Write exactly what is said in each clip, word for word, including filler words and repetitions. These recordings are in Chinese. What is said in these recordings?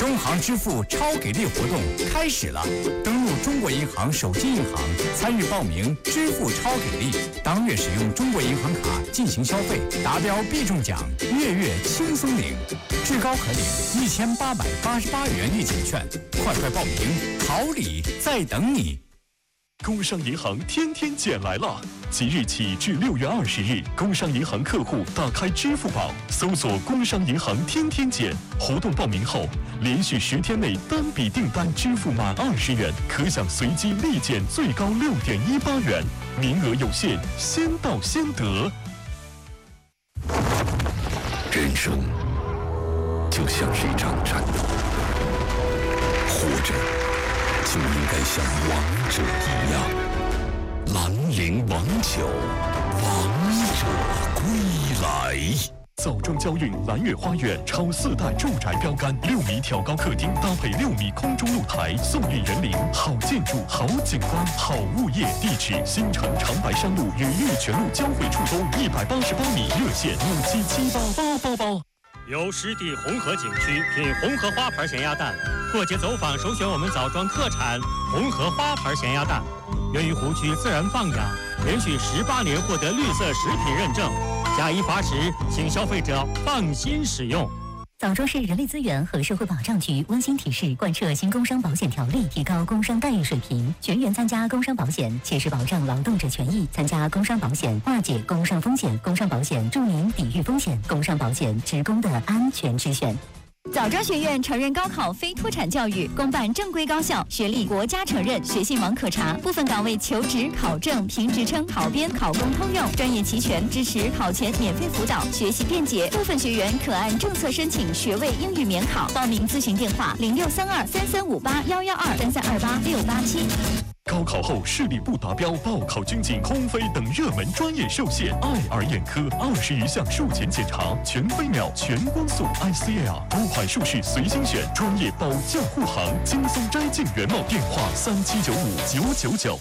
中行支付超给力活动开始了，登录中国银行手机银行参与报名支付超给力，当月使用中国银行卡进行消费，达标必中奖，月月轻松领，至高可领一千八百八十八元立减券，快快报名，好礼在等你。 工商银行天天减来了！即日起至六月二十日，工商银行客户打开支付宝，搜索“工商银行天天减”活动报名后，连续十天内单笔订单支付满二十元，可享随机立减最高六点一八元，名额有限，先到先得。 人生就像是一场战斗，活着就应该像王者一样，兰陵王酒，王者归来。 枣庄交运蓝月花园超四代住宅标杆，六米挑高客厅搭配六米空中露台，送运园林，好建筑、好景观、好物业。地址：新城长白山路与玉泉路交汇处东一百八十八米，热线五七七八八八八。 由湿地红河景区品红河花牌咸鸭蛋，过节走访首选我们枣庄特产红河花牌咸鸭蛋，源于湖区自然放养，连续十八年获得绿色食品认证，假一罚十，请消费者放心使用。 枣庄市人力资源和社会保障局温馨提示：贯彻新工伤保险条例，提高工伤待遇水平，全员参加工伤保险，切实保障劳动者权益。参加工伤保险，化解工伤风险。工伤保险助您抵御风险。工伤保险，职工的安全之选。枣庄学院承认高考非脱产教育，公办正规高校，学历国家承认，学信网可查。部分岗位求职、考证、评职称、考编、考公通用，专业齐全，支持考前免费辅导，学习便捷。部分学员可按政策申请学位英语免考。报名咨询电话：零六三二三三五八幺幺二三三二八六八七。 高考后视力不达标、报考军警、空飞等热门专业受限，爱尔眼科二十余项术前检查，全飞秒、全光速 I C L， 多款术式随心选，专业保驾护航，轻松摘镜原貌。电话三七九五九九九。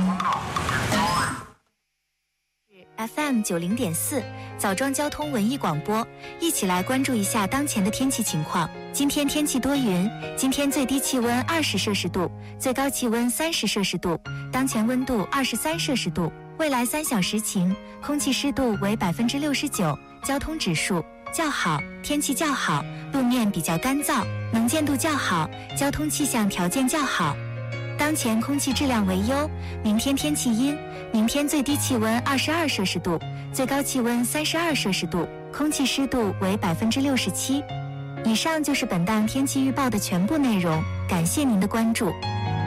F M 九零点四，枣庄交通文艺广播，一起来关注一下当前的天气情况。今天天气多云，今天最低气温二十摄氏度，最高气温三十摄氏度，当前温度二十三摄氏度。未来三小时晴，空气湿度为百分之六十九，交通指数较好，天气较好，路面比较干燥，能见度较好，交通气象条件较好。当前空气质量为优，明天天气阴，明天最低气温二十二摄氏度，最高气温三十二摄氏度，空气湿度为百分之六十七。以上就是本档天气预报的全部内容，感谢您的关注。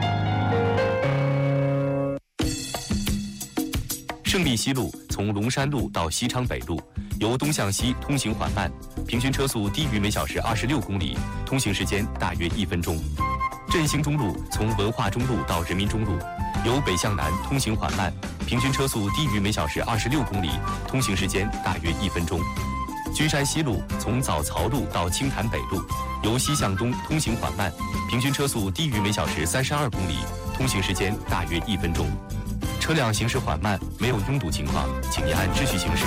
胜利西路从龙山路到西昌北路，由东向西通行缓慢，平均车速低于每小时二十六公里，通行时间大约一分钟。振兴中路从文化中路到人民中路，由北向南通行缓慢，平均车速低于每小时二十六公里，通行时间大约一分钟。居山西路从枣槽路到青潭北路，由西向东通行缓慢，平均车速低于每小时三十二公里，通行时间大约一分钟。车辆行驶缓慢，没有拥堵情况，请您按秩序行驶。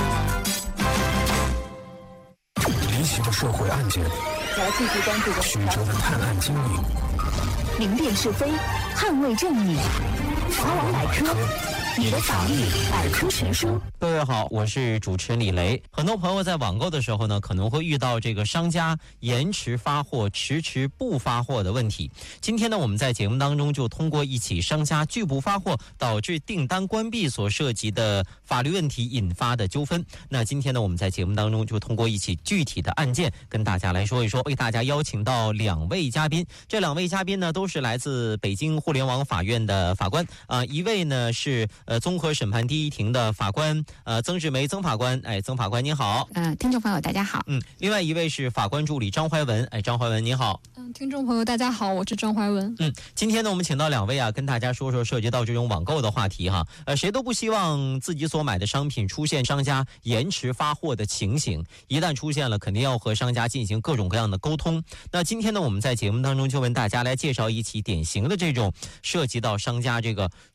离奇的社会案件， 来继续关注的曲折的探案经历， 明辨是非，捍卫正义。法网百科，你的法律百科全书。 各位好，我是主持人李雷。很多朋友在网购的时候呢，可能会遇到这个商家延迟发货、迟迟不发货的问题。今天呢，我们在节目当中就通过一起商家拒不发货导致订单关闭所涉及的法律问题引发的纠纷。那今天呢，我们在节目当中就通过一起具体的案件跟大家来说一说，为大家邀请到两位嘉宾。这两位嘉宾呢，都是来自北京互联网法院的法官啊、呃，一位呢是呃综合审判第一庭的法官。呃，曾志梅曾法官，哎，曾法官您好。 嗯、呃，听众朋友大家好。 嗯，另外一位是法官助理张怀文，哎，张怀文您好。 嗯，听众朋友大家好，我是张怀文。 嗯，今天呢，我们请到两位啊，跟大家说说涉及到这种网购的话题哈。呃，谁都不希望自己所买的商品出现商家延迟发货的情形，一旦出现了，肯定要和商家进行各种各样的沟通。那今天呢，我们在节目当中就为大家来介绍一起典型的这种涉及到商家这个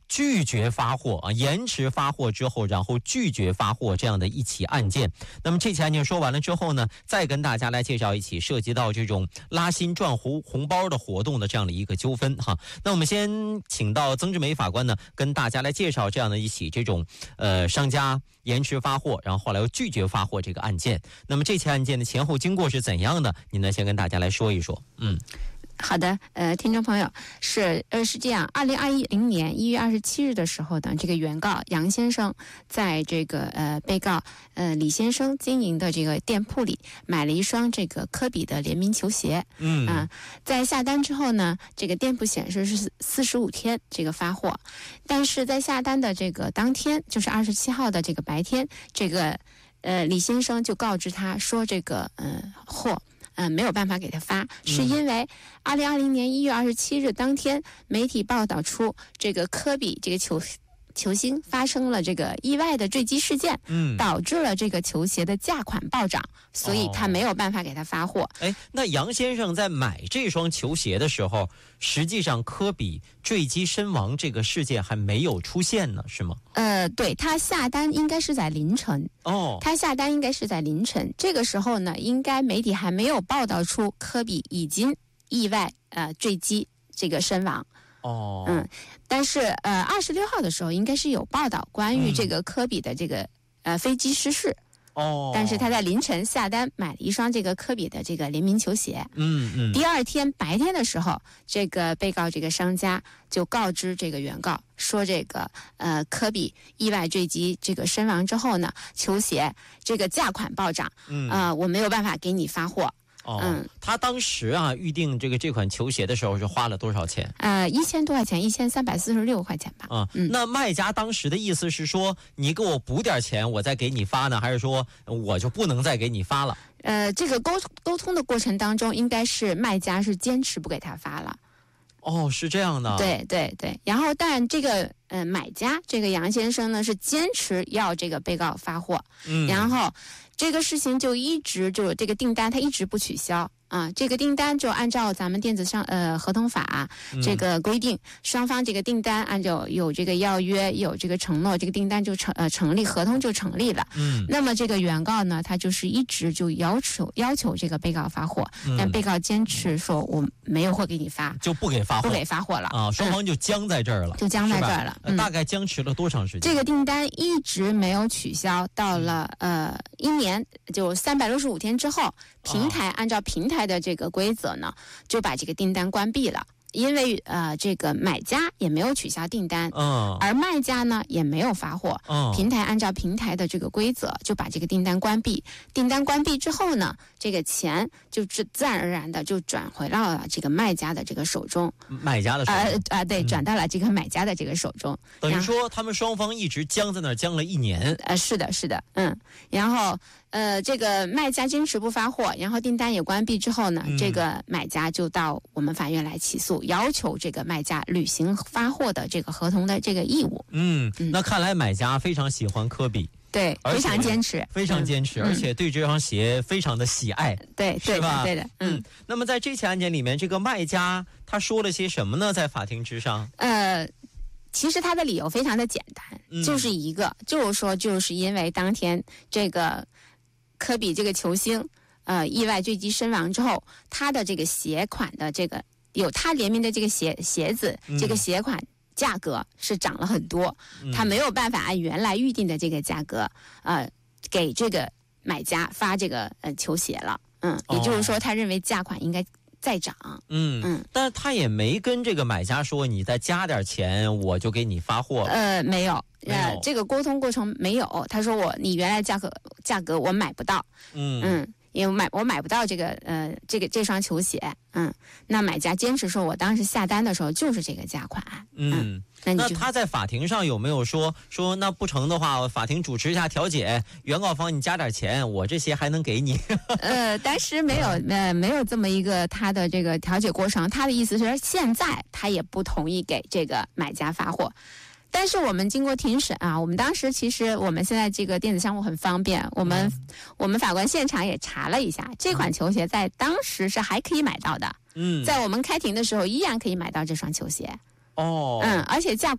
拒绝发货啊，延迟发货之后，然后拒绝发货这样的一起案件。那么这起案件说完了之后呢，再跟大家来介绍一起涉及到这种拉新赚红红包的活动的这样的一个纠纷哈。那我们先请到曾志梅法官呢，跟大家来介绍这样的一起这种呃商家延迟发货，然后后来又拒绝发货这个案件。那么这起案件的前后经过是怎样的？您呢先跟大家来说一说。嗯。 好的，呃，听众朋友，是呃是这样，二零二零年一月二十七日的时候呢，这个原告杨先生在这个呃被告呃李先生经营的这个店铺里买了一双这个科比的联名球鞋， 嗯啊、呃，在下单之后呢，这个店铺显示是四十五天这个发货，但是在下单的这个当天，就是二十七号的这个白天，这个呃李先生就告知他说这个呃货。嗯、呃，没有办法给他发，是因为二零二零年一月二十七日当天，媒体报道出这个科比这个球球星发生了这个意外的坠机事件， 嗯， 导致了这个球鞋的价款暴涨，所以他没有办法给他发货。 哎、哦，那杨先生在买这双球鞋的时候，实际上科比坠机身亡这个事件还没有出现呢，是吗？ 呃，对，他下单应该是在凌晨。 哦， 他下单应该是在凌晨，这个时候呢，应该媒体还没有报道出科比已经意外呃坠机这个身亡。 哦， 嗯，但是呃，二十六号的时候应该是有报道关于这个科比的这个、嗯、呃飞机失事。 哦， 但是他在凌晨下单买了一双这个科比的这个联名球鞋。 嗯嗯。 第二天白天的时候，这个被告这个商家就告知这个原告说，这个呃科比意外坠机这个身亡之后呢，球鞋这个价款暴涨， 嗯， 呃，我没有办法给你发货。 哦， 嗯， 他当时啊预定这个这款球鞋的时候是花了多少钱？ 呃，一千多块钱，一千三百四十六块钱吧。 啊，嗯，那卖家当时的意思是说，你给我补点钱，我再给你发呢，还是说我就不能再给你发了？ 呃，这个沟沟通的过程当中，应该是卖家是坚持不给他发了。 哦，是这样的。 对对对，然后但这个呃买家这个杨先生呢是坚持要这个被告发货， 嗯， 然后这个事情就一直就这个订单他一直不取消。啊，这个订单就按照咱们电子商呃合同法这个规定，嗯、双方这个订单按照有这个要约有这个承诺，这个订单就成呃成立，合同就成立了。 嗯， 那么这个原告呢，他就是一直就要求要求这个被告发货， 嗯、 但被告坚持说我没有货给你发， 就不给发货， 不给发货了啊，双方就僵在这儿了， 嗯、就僵在这儿了。 嗯、大概僵持了多长时间？ 这个订单一直没有取消，到了呃一年就三百六十五天之后，平台按照平台的这个规则。呢，就把这个订单关闭了，因为呃，这个买家也没有取消订单， 嗯， 而卖家呢也没有发货， 嗯， 平台按照平台的这个规则就把这个订单关闭。订单关闭之后呢，这个钱就自自然而然的就转回到了这个卖家的这个手中， 买家的手中， 呃啊、呃，对，转到了这个买家的这个手中。 等于说他们双方一直僵在那儿僵了一年。 呃，是的，是的，嗯，然后。呃，这个卖家坚持不发货，然后订单也关闭之后呢，嗯、这个买家就到我们法院来起诉，要求这个卖家履行发货的这个合同的这个义务。 嗯，嗯那看来买家非常喜欢科比， 对，非常坚持， 非常坚持，嗯、而且对这双鞋非常的喜爱， 对， 是吧？ 对的，嗯。 嗯那么在这起案件里面，这个卖家他说了些什么呢？在法庭之上， 呃。其实他的理由非常的简单， 嗯、 就是一个，就是说，就是因为当天这个科比这个球星，呃，意外坠机身亡之后，他的这个鞋款的这个有他联名的这个鞋鞋子， 嗯、 这个鞋款价格是涨了很多，嗯、他没有办法按原来预定的这个价格，呃，给这个买家发这个呃球鞋了，嗯， 哦、 也就是说，他认为价款应该。再涨， 嗯嗯，但是他也没跟这个买家说你再加点钱，我就给你发货。 呃，没有， 没有呃，这个沟通过程没有。他说我你原来价格价格我买不到， 嗯嗯，因为我买我买不到这个呃这个这双球鞋，嗯，那买家坚持说我当时下单的时候就是这个价款， 嗯。嗯那, 那他在法庭上有没有说说那不成的话，法庭主持一下调解，原告方你加点钱，我这些还能给你？ 呃，当时没有呃没有这么一个他的这个调解过程，他的意思是现在他也不同意给这个买家发货。但是我们经过庭审啊，我们当时其实我们现在这个电子商务很方便，我们、嗯、我们法官现场也查了一下，这款球鞋在当时是还可以买到的。 嗯， 在我们开庭的时候依然可以买到这双球鞋。 哦， 嗯，而且价款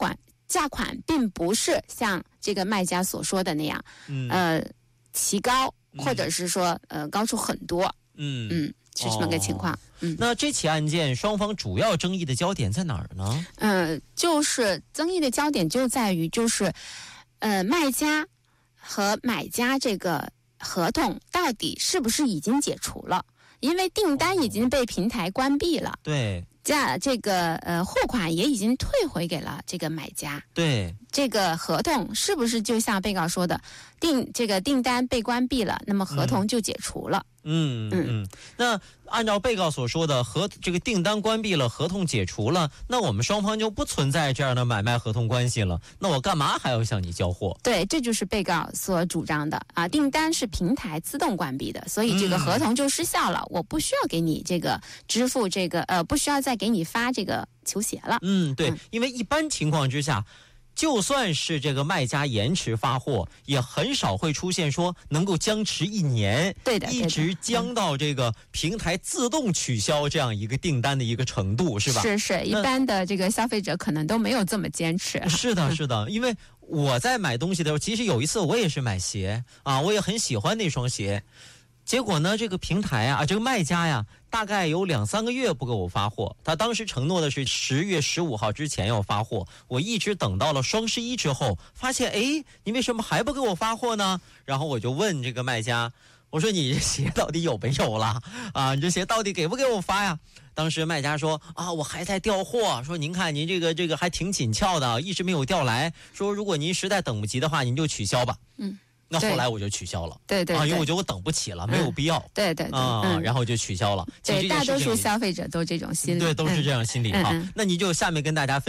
价款并不是像这个卖家所说的那样， 嗯呃，奇高， 嗯或者是说呃高出很多， 嗯嗯，是这么个情况。 哦嗯， 那这起案件双方主要争议的焦点在哪儿呢？ 呃，就是争议的焦点就在于就是，呃，卖家和买家这个合同到底是不是已经解除了？因为订单已经被平台关闭了， 对价这个呃货款也已经退回给了这个买家， 对， 这个合同是不是就像被告说的，订这个订单被关闭了，那么合同就解除了？ 嗯嗯嗯。那按照被告所说的，合这个订单关闭了，合同解除了，那我们双方就不存在这样的买卖合同关系了。那我干嘛还要向你交货？ 对，这就是被告所主张的啊。订单是平台自动关闭的，所以这个合同就失效了，嗯、我不需要给你这个支付这个呃，不需要再给你发这个球鞋了。 嗯，对， 嗯、 因为一般情况之下，就算是这个卖家延迟发货，也很少会出现说能够僵持一年， 对的， 一直僵到这个平台自动取消这样一个订单的一个程度，是吧？ 是是，一般的这个消费者可能都没有这么坚持。 是的，是的，因为我在买东西的时候，其实有一次我也是买鞋啊，我也很喜欢那双鞋。结果呢，这个平台啊，这个卖家呀，大概有两三个月不给我发货。他当时承诺的是十月十五号之前要发货，我一直等到了双十一之后，发现哎，你为什么还不给我发货呢？然后我就问这个卖家，我说你这鞋到底有没有了啊？你这鞋到底给不给我发呀？当时卖家说啊，我还在调货，说您看您这个这个还挺紧俏的，一直没有调来，说如果您实在等不及的话，您就取消吧。嗯。那后来我就取消了， 对对， 啊，因为我觉得我等不起了，没有必要， 对对啊，然后就取消了。 对，大多数消费者都这种心理， 对，都是这样心理啊。那你就下面跟大家分。